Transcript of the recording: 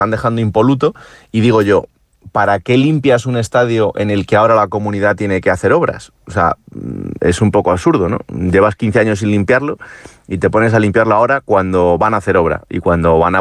están dejando impoluto, y digo yo, ¿para qué limpias un estadio en el que ahora la comunidad tiene que hacer obras? O sea, es un poco absurdo, ¿no? Llevas 15 años sin limpiarlo y te pones a limpiarlo ahora cuando van a hacer obra y cuando van a